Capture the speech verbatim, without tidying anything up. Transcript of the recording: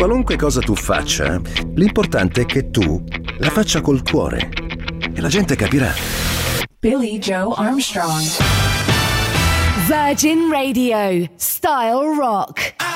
Qualunque cosa tu faccia, l'importante è che tu la faccia col cuore. E la gente capirà. Billy Joe Armstrong. Virgin Radio, Style Rock.